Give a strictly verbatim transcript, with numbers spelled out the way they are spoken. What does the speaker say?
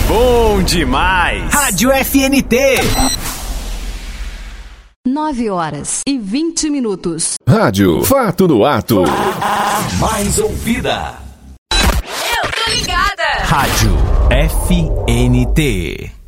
Bom demais! Rádio F N T. nove horas e vinte minutos. Rádio Fato no Ato. A mais ouvida. Eu tô ligada. Rádio F N T.